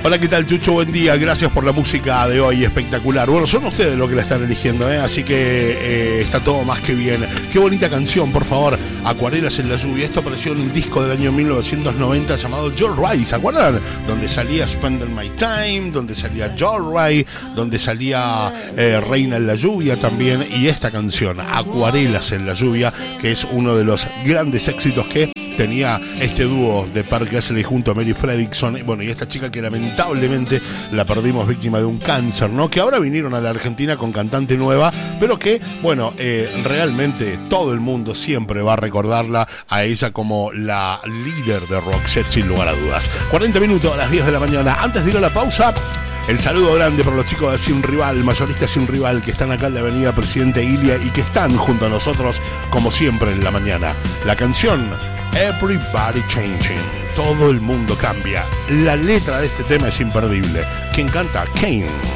Hola, ¿qué tal, Chucho? Buen día, gracias por la música de hoy, espectacular. Bueno, son ustedes los que la están eligiendo, así que está todo más que bien. Qué bonita canción, por favor, Acuarelas en la lluvia. Esto apareció en un disco del año 1990 llamado Joyride, ¿se acuerdan? Donde salía Spending My Time, donde salía Joyride, donde salía Reina en la lluvia también, y esta canción, Acuarelas en la lluvia, que es uno de los grandes éxitos que tenía este dúo de Park Gessle junto a Mary Fredriksson, bueno, y esta chica que lamentablemente la perdimos víctima de un cáncer, ¿no? Que ahora vinieron a la Argentina con cantante nueva, pero que, bueno, realmente todo el mundo siempre va a recordarla a ella como la líder de Roxette, sin lugar a dudas. 40 minutos a las 10 de la mañana. Antes de ir a la pausa, el saludo grande por los chicos de Sin Rival, mayoristas Sin Rival, que están acá en la avenida Presidente Ilia y que están junto a nosotros, como siempre, en la mañana. La canción Everybody Changing, todo el mundo cambia. La letra de este tema es imperdible. ¿Quién canta? Kane.